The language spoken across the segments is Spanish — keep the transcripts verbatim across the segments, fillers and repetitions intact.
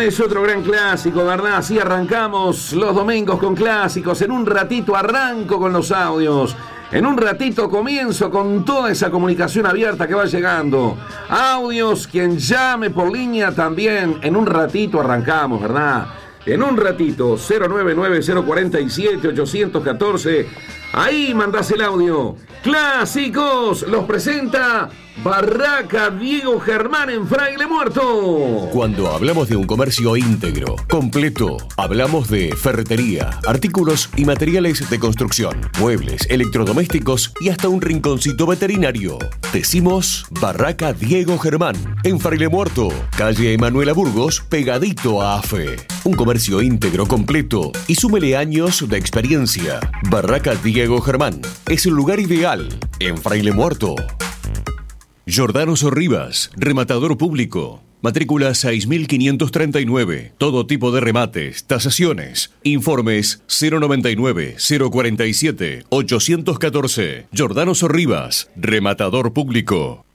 es otro gran clásico, ¿verdad? Así arrancamos los domingos con clásicos. En un ratito arranco con los audios. En un ratito comienzo con toda esa comunicación abierta que va llegando. Audios, quien llame por línea también. En un ratito arrancamos, ¿verdad? En un ratito, cero nueve nueve cero cuatro siete ocho uno cuatro. Ahí mandás el audio. Clásicos, los presenta Barraca Diego Germán en Fraile Muerto. Cuando hablamos de un comercio íntegro, completo, hablamos de ferretería, artículos y materiales de construcción, muebles, electrodomésticos y hasta un rinconcito veterinario. Decimos Barraca Diego Germán en Fraile Muerto, calle Emanuela Burgos, pegadito a AFE. Un comercio íntegro, completo y súmele años de experiencia. Barraca Diego Germán es el lugar ideal en Fraile Muerto. Giordano Sorribas, rematador público. Matrícula seis mil quinientos treinta y nueve. Todo tipo de remates, tasaciones. Informes cero noventa y nueve cero cuarenta y siete ochocientos catorce. Giordano Sorribas, rematador público.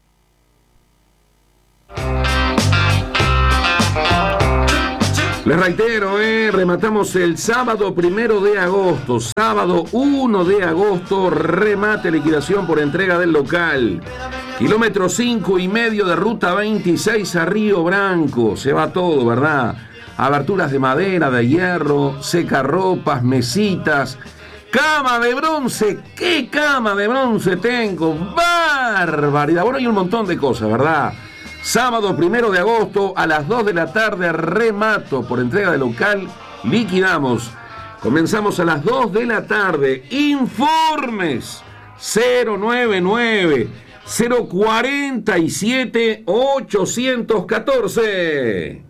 Les reitero, eh, rematamos el sábado primero de agosto. Sábado uno de agosto, remate, liquidación por entrega del local. Kilómetro cinco y medio de ruta veintiséis a Río Branco. Se va todo, ¿verdad? Aberturas de madera, de hierro, secarropas, mesitas. Cama de bronce. ¿Qué cama de bronce tengo? ¡Barbaridad! Bueno, hay un montón de cosas, ¿verdad? Sábado primero de agosto a las dos de la tarde, remato por entrega de local, liquidamos. Comenzamos a las dos de la tarde. Informes cero nueve nueve cero cuarenta y siete ochocientos catorce.